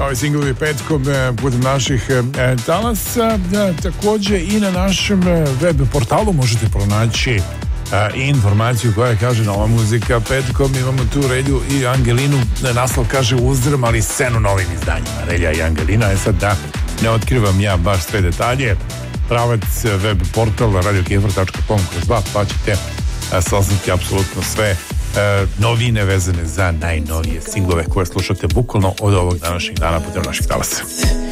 novi singlovi petkom putem naših talasa. Takođe i na našem web portalu možete pronaći informaciju koja kaže nova muzika petkom. Imamo tu Relju i Angelinu. Naslov kaže uzdrmali scenu novim izdanjima Relja i Angelina. Sad da ne otkrivam ja baš sve detalje, pravac web portal radiokefr.com/2 pa ćete saznati apsolutno sve novine vezane za najnovije singlove koje slušate bukvalno od ovog današnjeg dana putem naših talasa.